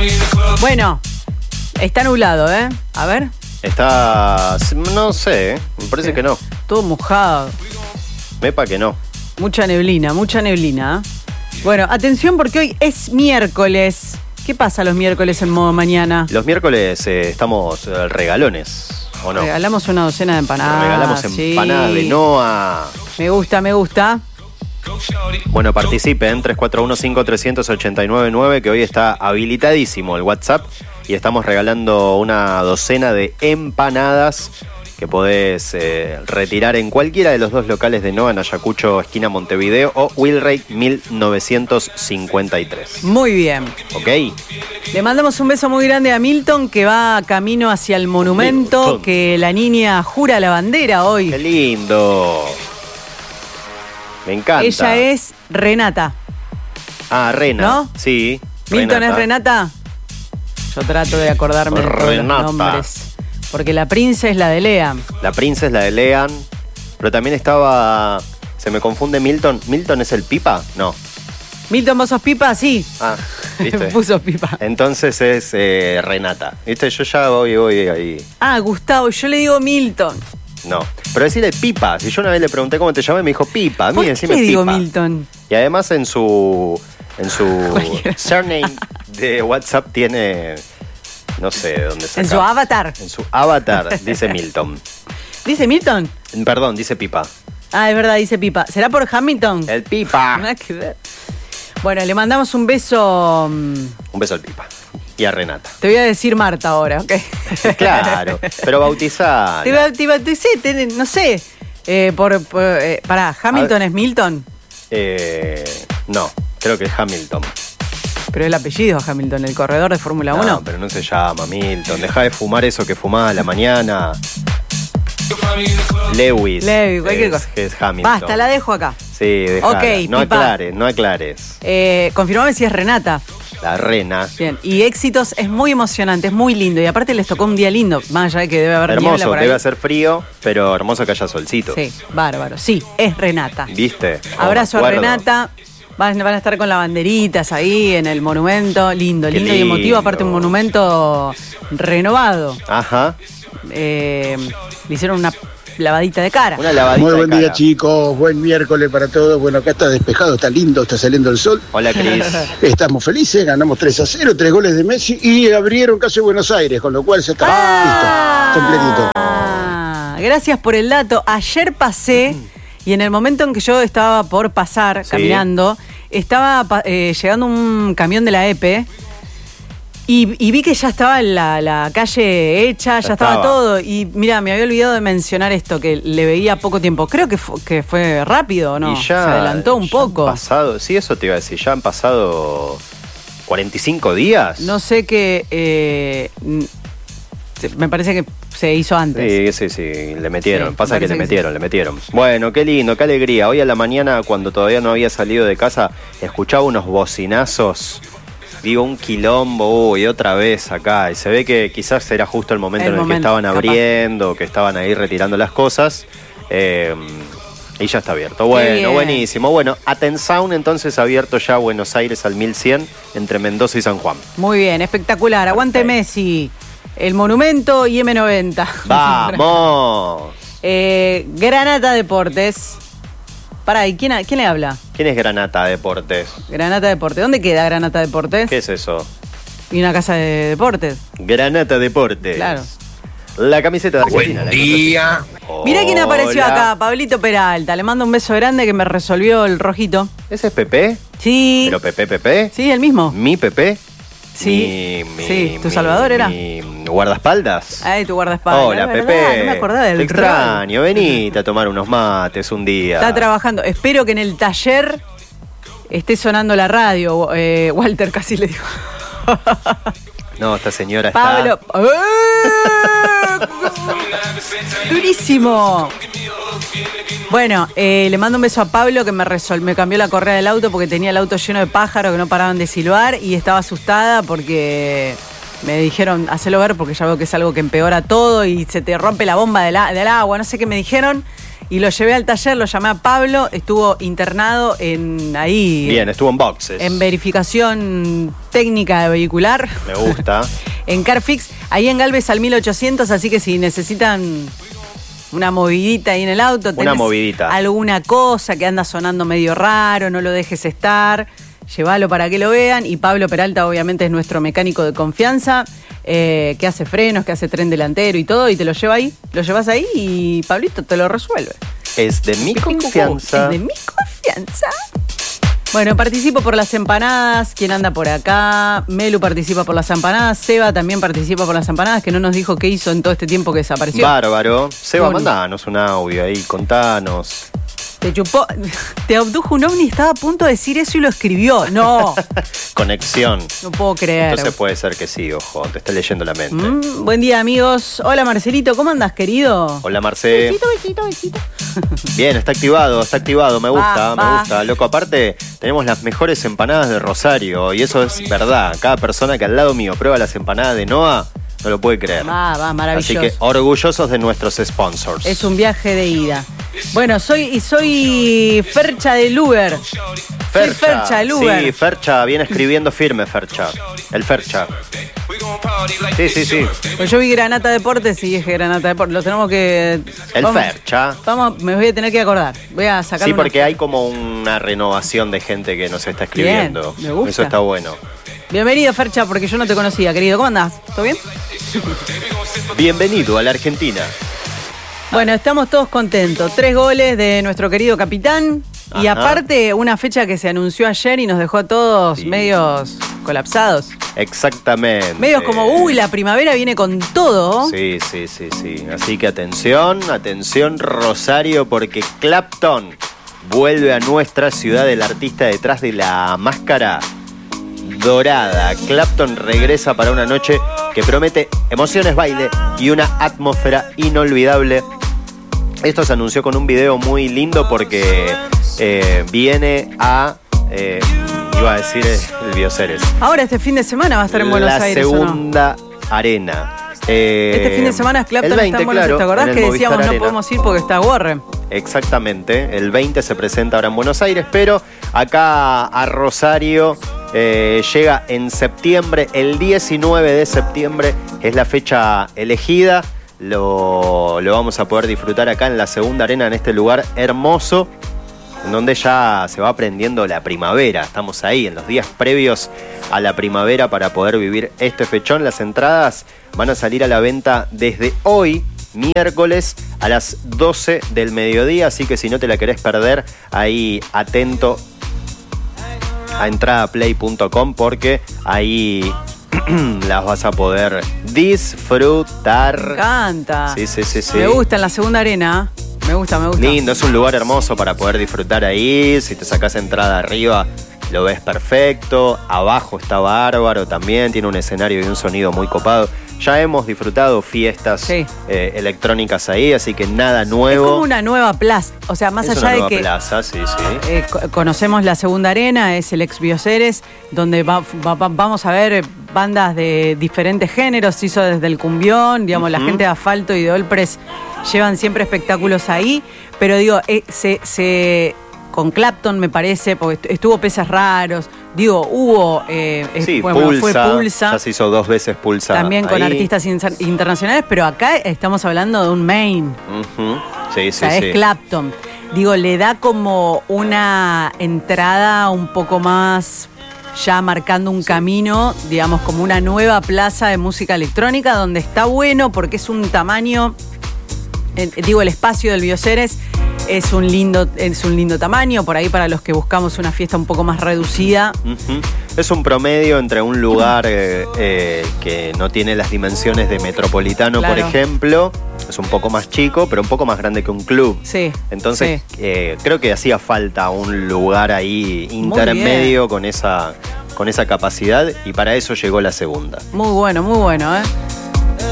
Bueno, está nublado, ¿eh? A ver. Está... no sé, me parece que no. Todo mojado. Mepa que no. Mucha neblina, mucha neblina. Bueno, atención porque hoy es miércoles. ¿Qué pasa los miércoles en modo mañana? Los miércoles estamos regalones, ¿o no? Regalamos una docena de empanadas. Regalamos empanadas de Noa. Me gusta, me gusta. Bueno, participen, 341-5389-9, que hoy está habilitadísimo el WhatsApp y estamos regalando una docena de empanadas que podés retirar en cualquiera de los dos locales de Noa, en Ayacucho, esquina Montevideo, o Wilray 1953. Muy bien. ¿Ok? Le mandamos un beso muy grande a Milton, que va camino hacia el monumento, Milton. que la niña jura la bandera hoy. ¡Qué lindo! Me encanta. Ella es Renata. Ah, Rena. ¿No? Sí. ¿Milton es Renata? Yo trato de acordarme de todos los nombres. Porque la Prince es la de Lean. La Prince es la de Lean. Pero también estaba... Se me confunde Milton. ¿Milton es el Pipa? No. ¿Milton, vos sos Pipa? Sí. Ah, ¿viste? Puso Pipa. Entonces es Renata. ¿Viste? Yo ya voy ahí. Ah, Gustavo, yo le digo Milton. No. Pero decirle Pipa. Si yo una vez le pregunté cómo te llamé, me dijo Pipa. A mí ¿Por decime qué le digo Pipa. Milton? Y además en su surname de WhatsApp tiene... No sé de dónde saca. En su avatar. En su avatar dice Milton. ¿Dice Milton? Perdón, dice Pipa. Ah, es verdad, dice Pipa. ¿Será por Hamilton? El Pipa. Nada que ver. Bueno, le mandamos un beso. Un beso al Pipa. Y a Renata. Te voy a decir Marta ahora, ¿ok? Claro, pero bautizada. Te bauticé, no sé. Pará, ¿Hamilton es Milton? No, creo que es Hamilton. Pero el apellido es Hamilton, el corredor de Fórmula 1. No, pero no se llama Milton. Deja de fumar eso que fumaba a la mañana. Lewis, cualquier cosa. Es Hamilton. Basta, la dejo acá. Sí, dejala. Ok, no Pipa. No aclares. Confirmame si es Renata. La Rena. Bien, y Éxitos es muy emocionante, es muy lindo. Y aparte les tocó un día lindo, más allá de que debe haber niebla Hermoso, por ahí. debe hacer frío, pero hermoso que haya solcito. Sí, bárbaro. Sí, es Renata. ¿Viste? Abrazo me a acuerdo. Renata. Van a estar con las banderitas ahí en el monumento. Lindo, Qué lindo y emotivo. Aparte, un monumento renovado. Ajá. Le hicieron una lavadita de cara. Una lavadita Muy buen de día, cara. chicos. Buen miércoles para todos. Bueno, acá está despejado, está lindo, está saliendo el sol. Hola, Cris. Estamos felices, ganamos 3-0, 3 goles de Messi y abrieron casi Buenos Aires, con lo cual se está listo, completito. Gracias por el dato. Ayer pasé y en el momento en que yo estaba por pasar, Sí. caminando, estaba llegando un camión de la EPE y vi que ya estaba la calle hecha, ya estaba todo. Y mira, me había olvidado de mencionar esto, que le veía poco tiempo. Creo que fue rápido, ¿no? Y ya, se adelantó un ya poco. Han pasado, sí, eso te iba a decir. Ya han pasado 45 días. No sé qué... me parece que se hizo antes. Sí, le metieron. Sí, Pasa me que le parece que metieron. Bueno, qué lindo, qué alegría. Hoy a la mañana, cuando todavía no había salido de casa, escuchaba unos bocinazos. Digo, un quilombo, y otra vez acá. Y se ve que quizás era justo el momento en el que estaban abriendo, que estaban ahí retirando las cosas. Y ya está abierto. Bueno, buenísimo. Bueno, Atensound entonces abierto ya Buenos Aires al 1100 entre Mendoza y San Juan. Muy bien, espectacular. Aguante Messi. El Monumento y M90. ¡Vamos! Granata Deportes. Pará, ¿y quién le habla? ¿Quién es Granata Deportes? Granata Deportes. ¿Dónde queda Granata Deportes? ¿Qué es eso? Y una casa de deportes. Granata Deportes. Claro. La camiseta de Argentina. Buen día. Mirá quién apareció Hola. acá, Pablito Peralta. Le mando un beso grande que me resolvió el rojito. ¿Ese es Pepe? Sí. ¿Pero Pepe? Sí, el mismo. ¿Mi Pepe? Sí. Sí, ¿tu Salvador era? Mi guardaespaldas. Ay, tu guardaespaldas. Hola, Es verdad, Pepe. no me acordaba del Te extraño, venite a tomar unos mates un día. Está trabajando. Espero que en el taller esté sonando la radio. Walter casi le dijo. No, esta señora Pablo. está... Durísimo. Bueno, le mando un beso a Pablo que me cambió la correa del auto porque tenía el auto lleno de pájaros que no paraban de silbar y estaba asustada porque me dijeron, hacelo ver porque ya veo que es algo que empeora todo y se te rompe la bomba del agua, no sé qué me dijeron. y lo llevé al taller, lo llamé a Pablo, estuvo internado ahí. Bien, estuvo en boxes. En verificación técnica vehicular. Me gusta. En Carfix, ahí en Galvez al 1800, así que si necesitan una movidita ahí en el auto, una movidita, alguna cosa que anda sonando medio raro, no lo dejes estar, llévalo para que lo vean. Y Pablo Peralta obviamente es nuestro mecánico de confianza, que hace frenos, que hace tren delantero y todo, y te lo lleva ahí, lo llevas ahí y Pablito te lo resuelve. Es de mi confianza. Es de mi confianza. Bueno, participo por las empanadas. ¿Quién anda por acá? Melu participa por las empanadas. Seba también participa por las empanadas, que no nos dijo qué hizo en todo este tiempo que desapareció. Bárbaro. Seba, mandanos un audio ahí, contanos. Te chupó, te abdujo un ovni y estaba a punto de decir eso y lo escribió. No. Conexión. No puedo creer. Entonces puede ser que sí, ojo, te está leyendo la mente. Buen día, amigos. Hola, Marcelito, ¿cómo andas, querido? Hola, Marce. Besito. Bien, está activado, me gusta, me gusta. Loco, aparte, tenemos las mejores empanadas de Rosario y eso es verdad. Cada persona que al lado mío prueba las empanadas de Noa, no lo puede creer. Va, maravilloso. Así que orgullosos de nuestros sponsors. Es un viaje de ida. Bueno, soy Fercha del Uber. Soy Fercha del Uber. Sí, Fercha, viene escribiendo firme, Fercha. El Fercha. Sí. Pues yo vi Granata Deportes y dije Granata Deportes. Lo tenemos que... Fercha. Me voy a tener que acordar. Voy a sacar. Sí, porque hay como una renovación de gente que nos está escribiendo. Bien, me gusta. Eso está bueno. Bienvenido, Fercha, porque yo no te conocía, querido. ¿Cómo andás? ¿Todo bien? Bienvenido a la Argentina. Bueno, estamos todos contentos. 3 goles de nuestro querido capitán. Ajá. Y aparte, una fecha que se anunció ayer y nos dejó a todos medios colapsados. Exactamente. Medios como, la primavera viene con todo. Sí. Así que atención, Rosario, porque Clapton vuelve a nuestra ciudad, el artista detrás de la máscara dorada. Clapton regresa para una noche que promete emociones, baile y una atmósfera inolvidable. Esto se anunció con un video muy lindo porque viene a... iba a decir el Bioceres. Ahora este fin de semana va a estar en Buenos Aires. La segunda arena. Este fin de semana Clapton el 20, está en Buenos Aires. ¿Te acordás que decíamos Arena. No podemos ir porque está Warren? Exactamente. El 20 se presenta ahora en Buenos Aires, pero acá a Rosario llega en septiembre. El 19 de septiembre es la fecha elegida. Lo vamos a poder disfrutar acá en la segunda arena, en este lugar hermoso, en donde ya se va aprendiendo la primavera. Estamos ahí en los días previos a la primavera para poder vivir este fechón. Las entradas van a salir a la venta desde hoy, miércoles, a las 12 del mediodía. Así que si no te la querés perder, ahí atento a entradaplay.com, porque ahí las vas a poder disfrutar. Me encanta. Sí. Me gusta en la segunda arena. Me gusta. Lindo, es un lugar hermoso para poder disfrutar ahí. Si te sacás entrada arriba, lo ves perfecto. Abajo está bárbaro también. Tiene un escenario y un sonido muy copado. Ya hemos disfrutado fiestas electrónicas ahí, así que nada nuevo. Es como una nueva plaza. O sea, más allá de que plaza, sí. Conocemos la segunda arena, es el ex Bioceres, donde vamos a ver bandas de diferentes géneros. Se hizo desde el cumbión, digamos, la gente de Asfalto y de Olpres llevan siempre espectáculos ahí. Pero digo, con Clapton me parece, porque estuvo Peces Raros, hubo Pulsa, fue Pulsa. Ya se hizo 2 veces Pulsa. También con artistas internacionales, pero acá estamos hablando de un main. Sí. Es Clapton. Le da como una entrada un poco más, ya marcando un camino, digamos, como una nueva plaza de música electrónica, donde está bueno porque es un tamaño, el espacio del Bioceres es un lindo tamaño, por ahí para los que buscamos una fiesta un poco más reducida. Es un promedio entre un lugar que no tiene las dimensiones de Metropolitano, por ejemplo. Es un poco más chico, pero un poco más grande que un club. Sí. Entonces, creo que hacía falta un lugar ahí intermedio con esa capacidad, y para eso llegó la segunda. Muy bueno,